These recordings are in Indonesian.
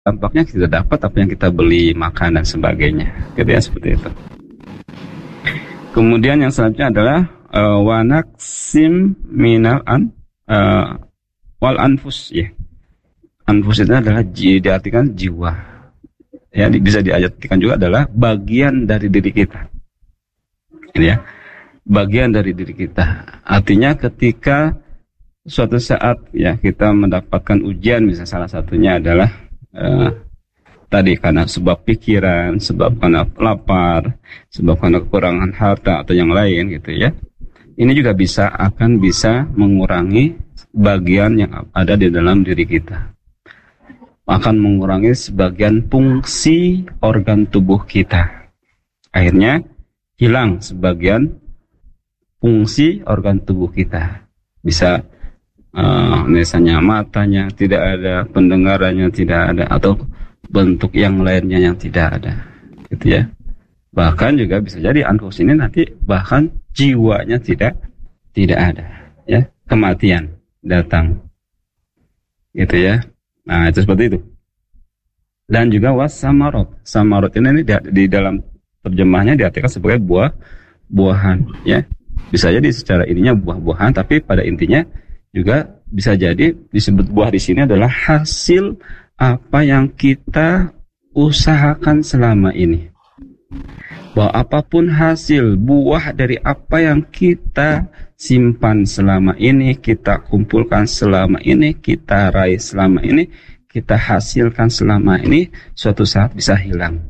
dampaknya kita dapat apa yang kita beli, makan dan sebagainya, gitu ya, seperti itu. Kemudian yang selanjutnya adalah wanaksim minal wal anfus, ya. Anfus itu adalah diartikan jiwa, ya, bisa diartikan juga adalah bagian dari diri kita, ya, bagian dari diri kita. Artinya ketika suatu saat, ya, kita mendapatkan ujian, misalnya salah satunya adalah tadi karena sebab pikiran, sebab karena lapar, sebab karena kekurangan harta atau yang lain, gitu ya. Ini juga akan bisa mengurangi bagian yang ada di dalam diri kita. Akan mengurangi sebagian fungsi organ tubuh kita. Akhirnya hilang sebagian fungsi organ tubuh kita. Bisa misalnya matanya tidak ada, pendengarannya tidak ada, atau bentuk yang lainnya yang tidak ada, gitu ya. Bahkan juga bisa jadi anfus ini nanti bahkan jiwanya tidak ada, ya, kematian datang, gitu ya. Nah, itu seperti itu. Dan juga samarot ini di dalam terjemahnya diartikan sebagai buah-buahan, ya. Bisa jadi secara ininya buah-buahan, tapi pada intinya juga bisa jadi disebut buah di sini adalah hasil apa yang kita usahakan selama ini. Bahwa apapun hasil buah dari apa yang kita simpan selama ini, kita kumpulkan selama ini, kita raih selama ini, kita hasilkan selama ini, suatu saat bisa hilang.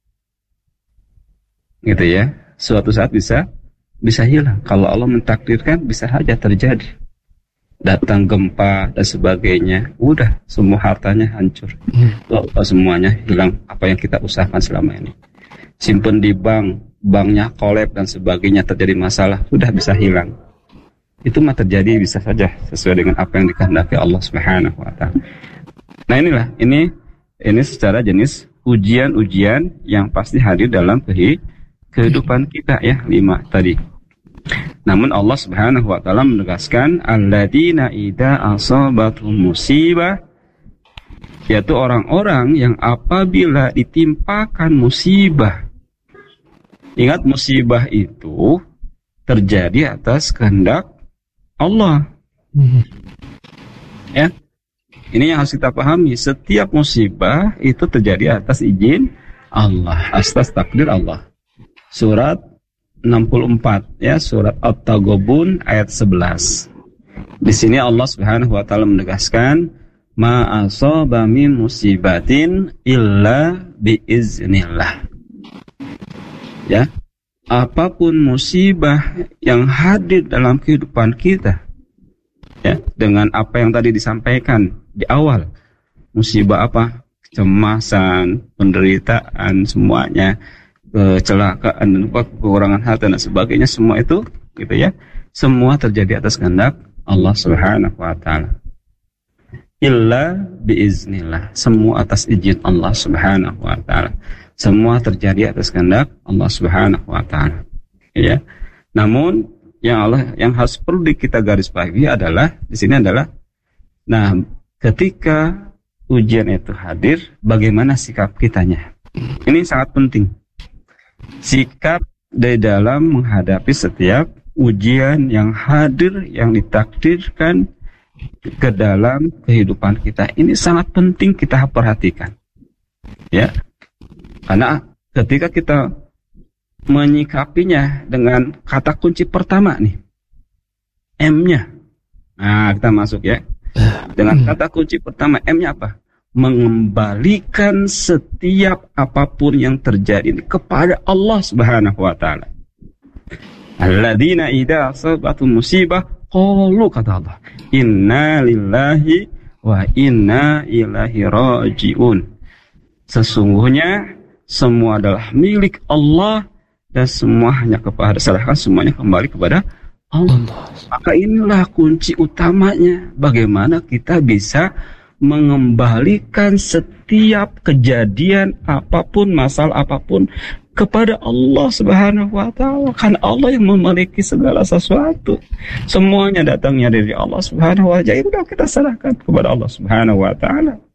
Gitu ya. Suatu saat bisa hilang. Kalau Allah mentakdirkan bisa saja terjadi. Datang gempa dan sebagainya, udah semua hartanya hancur, semuanya hilang apa yang kita usahakan selama ini. Simpen di banknya kolab dan sebagainya, terjadi masalah, sudah bisa hilang. Itu mah terjadi bisa saja sesuai dengan apa yang dikehendaki Allah Subhanahu wa taala. Nah, inilah ini secara jenis ujian-ujian yang pasti hadir dalam kehidupan kita, ya, 5 tadi. Namun Allah Subhanahu wa taala menegaskan alladzina idza asabatuhum musibah, yaitu orang-orang yang apabila ditimpakan musibah. Ingat, musibah itu terjadi atas kehendak Allah. Ya. Ini yang harus kita pahami, setiap musibah itu terjadi atas izin Allah, atas takdir Allah. Surat 64, ya, surat At-Taghabun ayat 11. Di sini Allah Subhanahu wa taala menegaskan ma asaba min musibatin illa biiznillah. Ya, apapun musibah yang hadir dalam kehidupan kita, ya, dengan apa yang tadi disampaikan di awal. Musibah apa? Kecemasan, penderitaan, semuanya, kecelakaan dan kekurangan harta dan sebagainya, semua itu, gitu ya, semua terjadi atas kehendak Allah Subhanahu wa taala. Illa biiznillah, semua atas izin Allah Subhanahu wa taala. Semua terjadi atas kehendak Allah Subhanahu wa taala. Ya. Namun yang harus perlu kita garis bawahi adalah di sini adalah, nah, ketika ujian itu hadir, bagaimana sikap kitanya? Ini sangat penting. Sikap di dalam menghadapi setiap ujian yang hadir, yang ditakdirkan ke dalam kehidupan kita, ini sangat penting kita perhatikan, ya. Karena ketika kita menyikapinya dengan kata kunci pertama nih, M-nya, nah, kita masuk, ya, dengan kata kunci pertama, M-nya apa? Mengembalikan setiap apapun yang terjadi ini kepada Allah Subhanahu wa taala. Alladzina idza asabatuhum musibah qalu, kata Allah, inna lillahi wa inna ilaihi rajiun. Sesungguhnya semua adalah milik Allah dan semua hanya serahkan semuanya kembali kepada Allah. Maka inilah kunci utamanya, bagaimana kita bisa mengembalikan setiap kejadian apapun, masalah apapun kepada Allah Subhanahu wa taala. Karena Allah yang memiliki segala sesuatu. Semuanya datangnya dari Allah Subhanahu wa taala. Jadi kita serahkan kepada Allah Subhanahu wa taala.